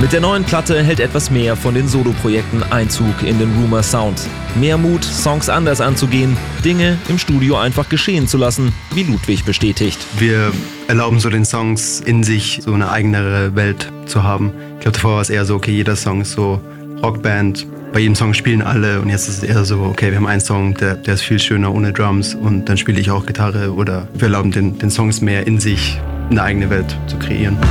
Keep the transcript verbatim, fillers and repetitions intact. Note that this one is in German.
Mit der neuen Platte hält etwas mehr von den Soloprojekten Einzug in den Rumour Sound. Mehr Mut, Songs anders anzugehen, Dinge im Studio einfach geschehen zu lassen, wie Ludwig bestätigt. Wir erlauben so den Songs in sich so eine eigenere Welt zu haben. Ich glaube, davor war es eher so, okay, jeder Song ist so Rockband, bei jedem Song spielen alle und jetzt ist es eher so, okay, wir haben einen Song, der, der ist viel schöner ohne Drums und dann spiele ich auch Gitarre oder wir erlauben den, den Songs mehr in sich eine eigene Welt zu kreieren.